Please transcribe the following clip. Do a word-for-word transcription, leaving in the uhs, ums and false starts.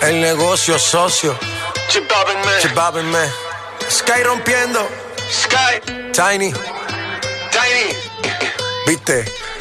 El negocio socio. Chipábenme. Chipábenme. Sky rompiendo. Sky. Tiny. Tiny. ¿Viste?